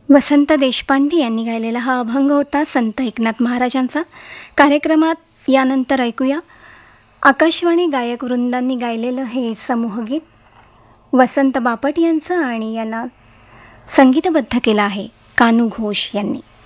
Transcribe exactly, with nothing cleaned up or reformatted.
वसंत देशपांडे यांनी गायलेला हा अभंग होता संत एकनाथ महाराजांचा. कार्यक्रमात यानंतर ऐकूया आकाशवाणी गायक वृंदांनी गायलेलं हे समूहगीत वसंत बापट यांचं आणि याला संगीतबद्ध केलं आहे कानू घोष यांनी.